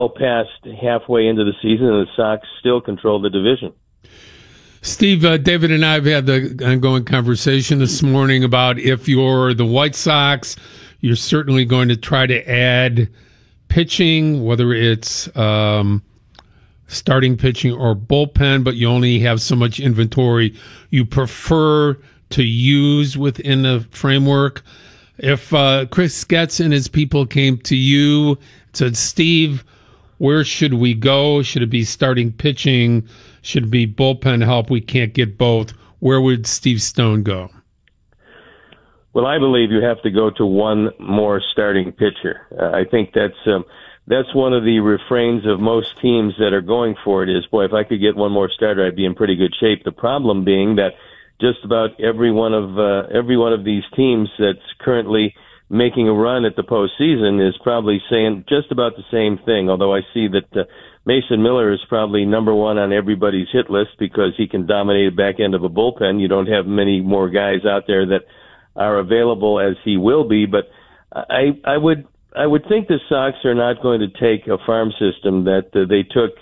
past halfway into the season, and the Sox still control the division. Steve, David and I have had the ongoing conversation this morning about if you're the White Sox, you're certainly going to try to add pitching, whether it's starting pitching or bullpen, but you only have so much inventory you prefer to use within the framework. If Chris Getz and his people came to you and said, Steve, where should we go? Should it be starting pitching? Should it be bullpen help? We can't get both. Where would Steve Stone go? Well, I believe you have to go to one more starting pitcher. I think that's one of the refrains of most teams that are going for it is, boy, if I could get one more starter, I'd be in pretty good shape. The problem being that just about every one of these teams that's currently making a run at the postseason is probably saying just about the same thing, although I see that Mason Miller is probably number one on everybody's hit list because he can dominate the back end of a bullpen. You don't have many more guys out there that are available as he will be, but I would think the Sox are not going to take a farm system that they took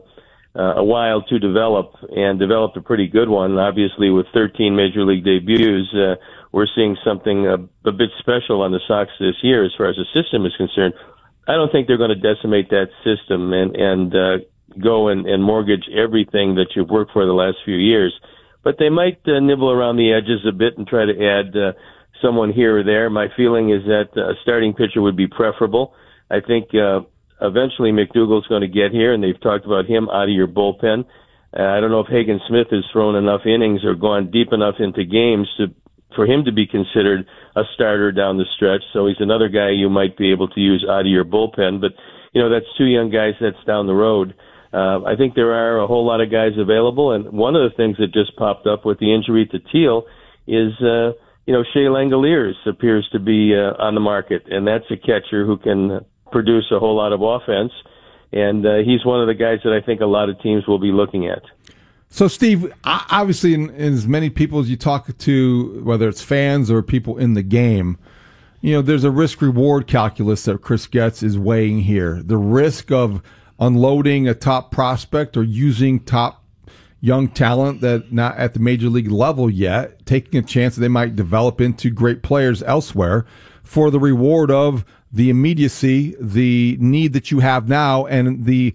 a while to develop and developed a pretty good one. Obviously, with 13 Major League debuts, we're seeing something a bit special on the Sox this year as far as the system is concerned. I don't think they're going to decimate that system and go and mortgage everything that you've worked for the last few years. But they might nibble around the edges a bit and try to add someone here or there. My feeling is that a starting pitcher would be preferable. I think eventually McDougal's going to get here, and they've talked about him out of your bullpen. I don't know if Hagen Smith has thrown enough innings or gone deep enough into games for him to be considered a starter down the stretch. So he's another guy you might be able to use out of your bullpen. But, that's two young guys that's down the road. I think there are a whole lot of guys available. And one of the things that just popped up with the injury to Teal is, Shea Langoliers appears to be on the market. And that's a catcher who can produce a whole lot of offense. And he's one of the guys that I think a lot of teams will be looking at. So, Steve, obviously, in as many people as you talk to, whether it's fans or people in the game, there's a risk-reward calculus that Chris Getz is weighing here. The risk of unloading a top prospect or using top young talent that not at the major league level yet, taking a chance that they might develop into great players elsewhere for the reward of the immediacy, the need that you have now, and the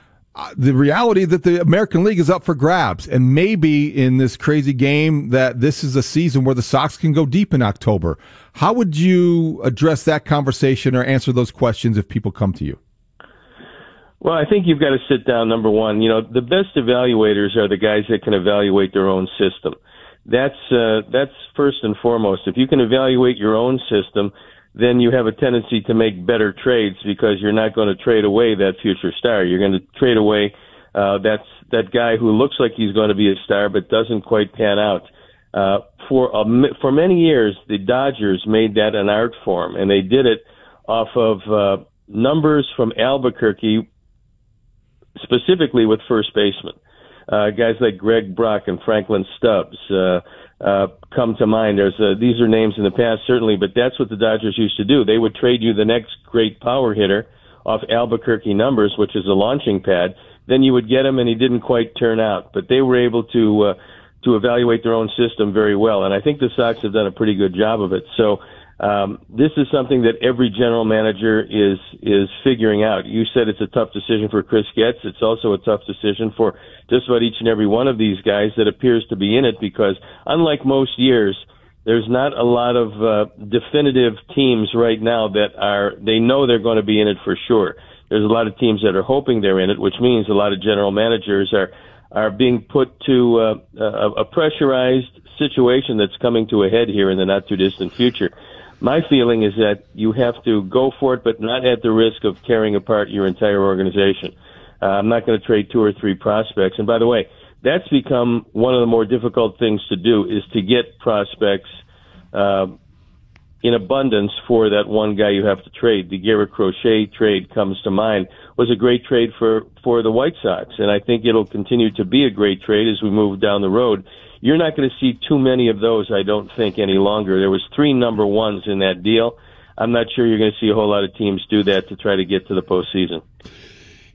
reality that the American League is up for grabs. And maybe in this crazy game that this is a season where the Sox can go deep in October. How would you address that conversation or answer those questions if people come to you? Well, I think you've got to sit down, number one. The best evaluators are the guys that can evaluate their own system. That's first and foremost. If you can evaluate your own system, then you have a tendency to make better trades because you're not going to trade away that future star. You're going to trade away that guy who looks like he's going to be a star but doesn't quite pan out. For many years, the Dodgers made that an art form, and they did it off of numbers from Albuquerque, specifically with first basemen. Guys like Greg Brock and Franklin Stubbs come to mind. These are names in the past, certainly, but that's what the Dodgers used to do. They would trade you the next great power hitter off Albuquerque numbers, which is a launching pad. Then you would get him, and he didn't quite turn out. But they were able to evaluate their own system very well, and I think the Sox have done a pretty good job of it. So this is something that every general manager is figuring out. You said it's a tough decision for Chris Getz. It's also a tough decision for just about each and every one of these guys that appears to be in it because, unlike most years, there's not a lot of definitive teams right now that they know they're going to be in it for sure. There's a lot of teams that are hoping they're in it, which means a lot of general managers are being put to a pressurized situation that's coming to a head here in the not-too-distant future. My feeling is that you have to go for it, but not at the risk of tearing apart your entire organization. I'm not going to trade 2 or 3 prospects. And by the way, that's become one of the more difficult things to do is to get prospects in abundance for that one guy you have to trade. The Garrett Crochet trade comes to mind. Was a great trade for the White Sox, and I think it'll continue to be a great trade as we move down the road. You're not going to see too many of those, I don't think, any longer. There was 3 number ones in that deal. I'm not sure you're going to see a whole lot of teams do that to try to get to the postseason.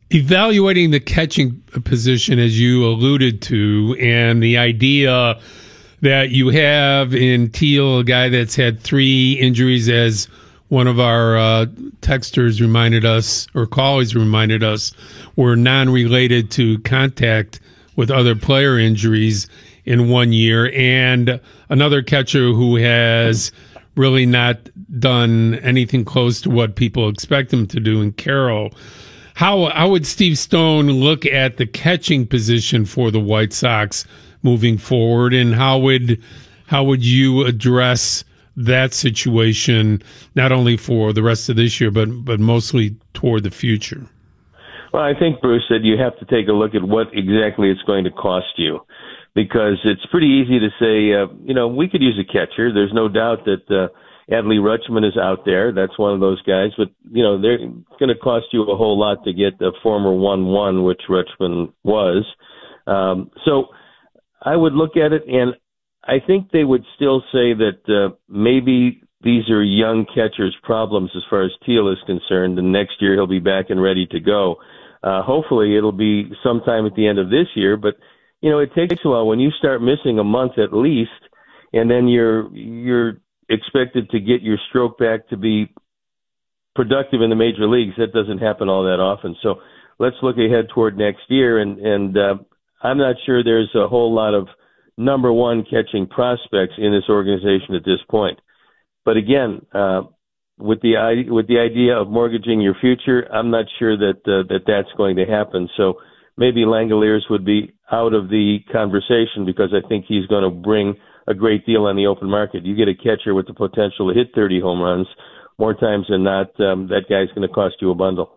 Evaluating the catching position, as you alluded to, and the idea that you have in Teal a guy that's had 3 injuries, as one of our texters reminded us, or callers reminded us, were non-related to contact with other player injuries in 1 year, and another catcher who has really not done anything close to what people expect him to do in Carroll. How would Steve Stone look at the catching position for the White Sox moving forward, and how would you address that situation, not only for the rest of this year, but mostly toward the future? Well, I think, Bruce, that you have to take a look at what exactly it's going to cost you, because it's pretty easy to say, we could use a catcher. There's no doubt that Adley Rutschman is out there. That's one of those guys. But, they're going to cost you a whole lot to get the former 1-1, which Rutschman was. So I would look at it, and I think they would still say that maybe these are young catchers' problems as far as Teal is concerned, and next year he'll be back and ready to go. Hopefully it'll be sometime at the end of this year, but, it takes a while. When you start missing a month at least, and then you're expected to get your stroke back to be productive in the major leagues, that doesn't happen all that often. So let's look ahead toward next year, and I'm not sure there's a whole lot of number 1 catching prospects in this organization at this point. But again, with the idea of mortgaging your future, I'm not sure that that's going to happen. So maybe Langoliers would be out of the conversation, because I think he's going to bring a great deal on the open market. You get a catcher with the potential to hit 30 home runs, more times than not, that guy's going to cost you a bundle.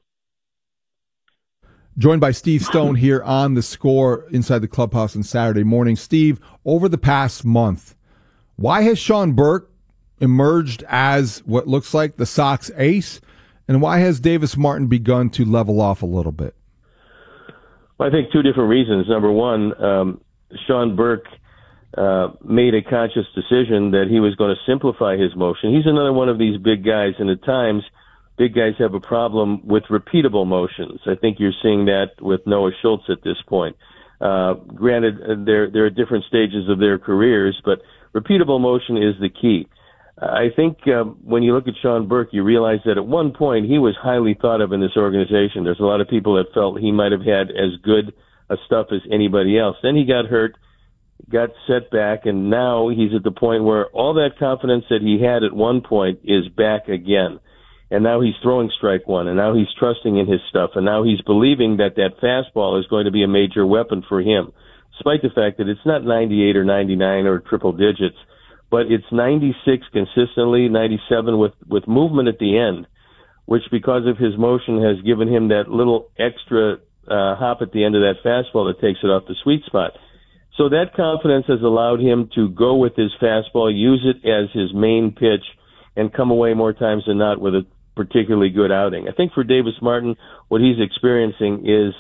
Joined by Steve Stone here on The Score inside the clubhouse on Saturday morning. Steve, over the past month, why has Sean Burke emerged as what looks like the Sox ace, and why has Davis Martin begun to level off a little bit? Well, I think 2 different reasons. Number one, Sean Burke made a conscious decision that he was going to simplify his motion. He's another one of these big guys, and at times big guys have a problem with repeatable motions. I think you're seeing that with Noah Schultz at this point. Granted, they're at different stages of their careers, but repeatable motion is the key. I think when you look at Sean Burke, you realize that at one point he was highly thought of in this organization. There's a lot of people that felt he might have had as good a stuff as anybody else. Then he got hurt, got set back, and now he's at the point where all that confidence that he had at one point is back again. And now he's throwing strike one, and now he's trusting in his stuff, and now he's believing that that fastball is going to be a major weapon for him, despite the fact that it's not 98 or 99 or triple digits, but it's 96 consistently, 97 with movement at the end, which because of his motion has given him that little extra hop at the end of that fastball that takes it off the sweet spot. So that confidence has allowed him to go with his fastball, use it as his main pitch, and come away more times than not with a particularly good outing. I think for Davis Martin, what he's experiencing is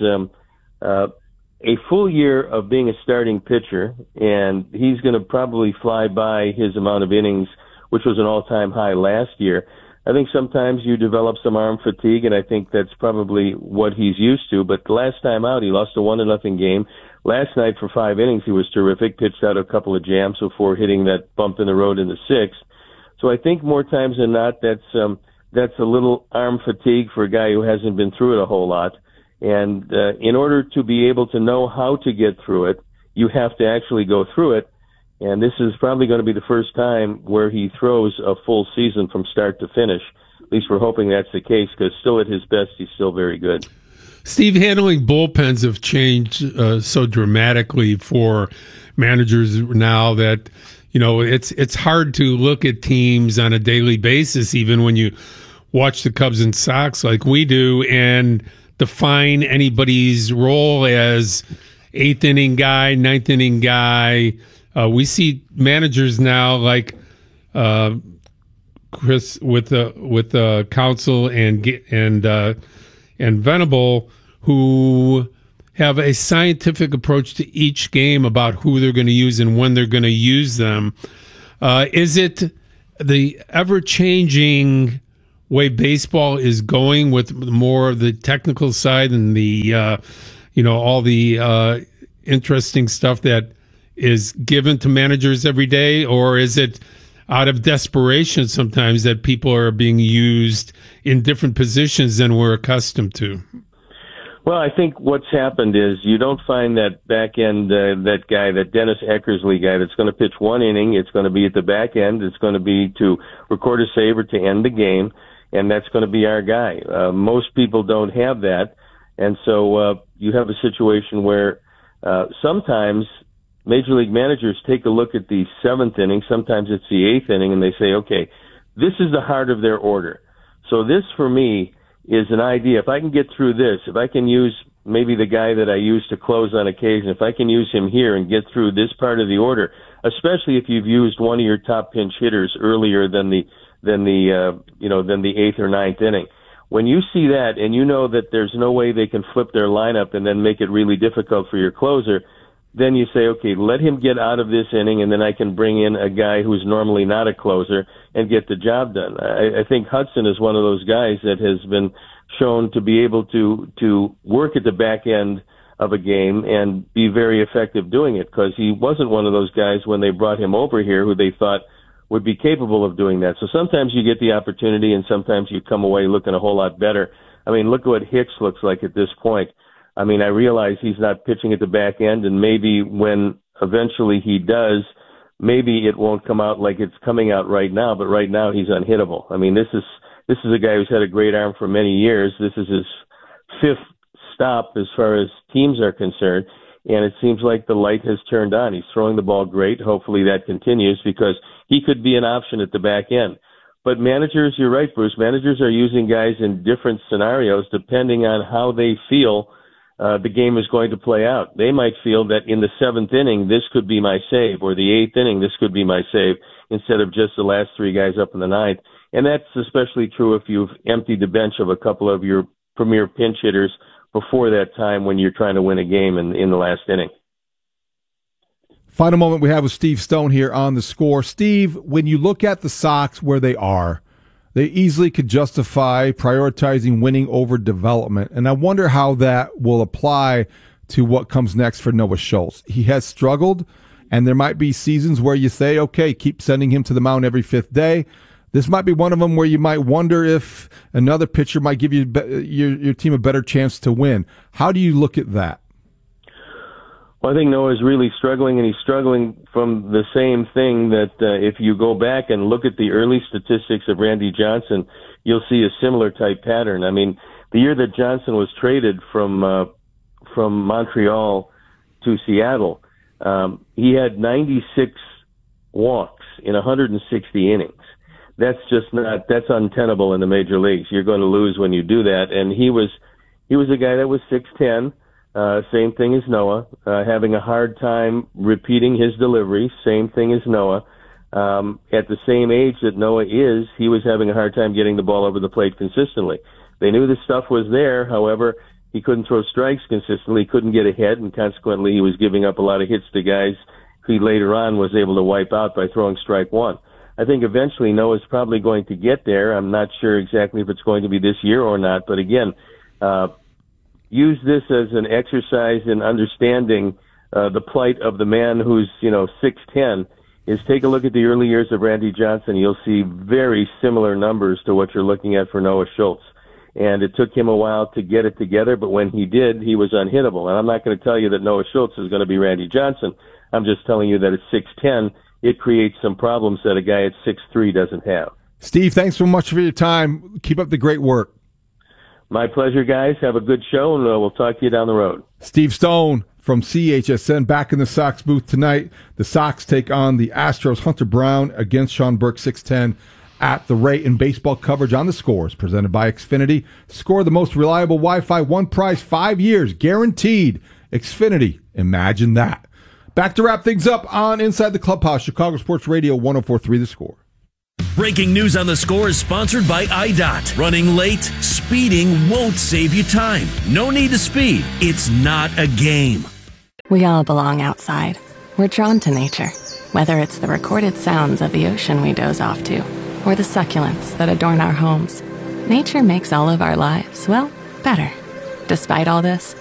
a full year of being a starting pitcher, and he's going to probably fly by his amount of innings, which was an all-time high last year. I think sometimes you develop some arm fatigue, and I think that's probably what he's used to. But the last time out, he lost a 1-0 game. Last night for 5 innings, he was terrific, pitched out a couple of jams before hitting that bump in the road in the 6th. So I think more times than not, that's a little arm fatigue for a guy who hasn't been through it a whole lot. And in order to be able to know how to get through it, you have to actually go through it. And this is probably going to be the first time where he throws a full season from start to finish. At least we're hoping that's the case, because still at his best, he's still very good. Steve, handling bullpens have changed so dramatically for managers now that, you know, it's hard to look at teams on a daily basis, even when you watch the Cubs and Sox like we do, and define anybody's role as 8th inning guy, 9th inning guy. We see managers now like Chris with the Counsell and Venable, who have a scientific approach to each game about who they're going to use and when they're going to use them. Is it the ever-changing way baseball is going with more of the technical side and the, all the interesting stuff that is given to managers every day? Or is it out of desperation sometimes that people are being used in different positions than we're accustomed to? Well, I think what's happened is you don't find that back end, that guy, that Dennis Eckersley guy that's going to pitch one inning. It's going to be at the back end. It's going to be to record a save or to end the game, and that's going to be our guy. Most people don't have that, and so you have a situation where sometimes major league managers take a look at the seventh inning, sometimes it's the eighth inning, and they say, okay, this is the heart of their order. So this, for me, is an idea. If I can get through this, if I can use maybe the guy that I use to close on occasion, if I can use him here and get through this part of the order, especially if you've used one of your top pinch hitters earlier than the eighth or ninth inning. When you see that and you know that there's no way they can flip their lineup and then make it really difficult for your closer, then you say, okay, let him get out of this inning, and then I can bring in a guy who's normally not a closer and get the job done. I think Hudson is one of those guys that has been shown to be able to work at the back end of a game and be very effective doing it, because he wasn't one of those guys when they brought him over here who they thought would be capable of doing that. So sometimes you get the opportunity and sometimes you come away looking a whole lot better. I mean, look at what Hicks looks like at this point. I mean, I realize he's not pitching at the back end, and maybe when eventually he does, maybe it won't come out like it's coming out right now, but right now he's unhittable. I mean, this is a guy who's had a great arm for many years. This is his fifth stop as far as teams are concerned, and it seems like the light has turned on. He's throwing the ball great. Hopefully that continues, because he could be an option at the back end. But managers, you're right, Bruce, managers are using guys in different scenarios depending on how they feel the game is going to play out. They might feel that in the seventh inning, this could be my save, or the eighth inning, this could be my save, instead of just the last three guys up in the ninth. And that's especially true if you've emptied the bench of a couple of your premier pinch hitters before that time when you're trying to win a game in the last inning. Final moment we have with Steve Stone here on The Score. Steve, when you look at the Sox where they are, they easily could justify prioritizing winning over development. And I wonder how that will apply to what comes next for Noah Schultz. He has struggled, and there might be seasons where you say, okay, keep sending him to the mound every fifth day. This might be one of them where you might wonder if another pitcher might give you your team a better chance to win. How do you look at that? Well, I think Noah's really struggling, and he's struggling from the same thing that if you go back and look at the early statistics of Randy Johnson, you'll see a similar type pattern. I mean, the year that Johnson was traded from Montreal to Seattle, he had 96 walks in 160 innings. That's that's untenable in the major leagues. You're going to lose when you do that. And he was a guy that was 6'10", same thing as Noah, having a hard time repeating his delivery, same thing as Noah. At the same age that Noah is, he was having a hard time getting the ball over the plate consistently. They knew the stuff was there, however, he couldn't throw strikes consistently, couldn't get ahead, and consequently he was giving up a lot of hits to guys who later on was able to wipe out by throwing strike one. I think eventually Noah's probably going to get there. I'm not sure exactly if it's going to be this year or not, but again, use this as an exercise in understanding the plight of the man who's 6'10", is take a look at the early years of Randy Johnson. You'll see very similar numbers to what you're looking at for Noah Schultz. And it took him a while to get it together, but when he did, he was unhittable. And I'm not going to tell you that Noah Schultz is going to be Randy Johnson. I'm just telling you that at 6'10", it creates some problems that a guy at 6'3" doesn't have. Steve, thanks so much for your time. Keep up the great work. My pleasure, guys. Have a good show, and we'll talk to you down the road. Steve Stone from CHSN back in the Sox booth tonight. The Sox take on the Astros. Hunter Brown against Sean Burke, 6'10", at the rate. In baseball coverage on The Score is presented by Xfinity. Score, the most reliable Wi-Fi, one price, 5 years, guaranteed. Xfinity, imagine that. Back to wrap things up on Inside the Clubhouse, Chicago Sports Radio 104.3 The Score. Breaking news on The Score is sponsored by IDOT. Running late, speeding won't save you time. No need to speed. It's not a game. We all belong outside. We're drawn to nature, whether it's the recorded sounds of the ocean we doze off to, or the succulents that adorn our homes. Nature makes all of our lives, well, better. Despite all this,